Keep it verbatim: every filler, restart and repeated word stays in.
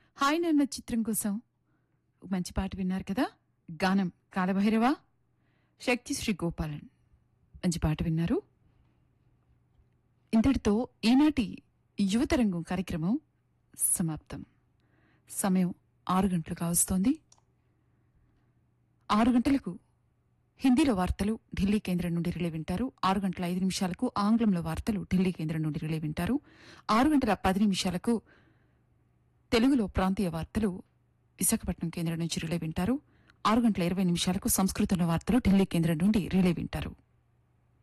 Hi నాన్న చిత్రం కోసం మంచి పాట విన్నారు కదా. గానం కాలభైరవ, శక్తి శ్రీ గోపాలన్. మంచి పాట విన్నారు. ఇంతటితో ఈనాటి యువతరంగం కార్యక్రమం సమాప్తం. సమయం ఆరు గంటలు కావస్తోంది. ఆరు గంటలకు హిందీలో వార్తలు ఢిల్లీ కేంద్రం నుండి రిలే వింటారు. ఆరు గంటల ఐదు నిమిషాలకు ఆంగ్లంలో వార్తలు ఢిల్లీ కేంద్రం నుండి రిలే వింటారు. ఆరు గంటల పది నిమిషాలకు తెలుగులో ప్రాంతీయ వార్తలు విశాఖపట్నం కేంద్రం నుంచి రిలే వింటారు. ఆరు గంటల ఇరవై నిమిషాలకు సంస్కృతంలో వార్తలు ఢిల్లీ కేంద్రం నుండి రిలే వింటారు.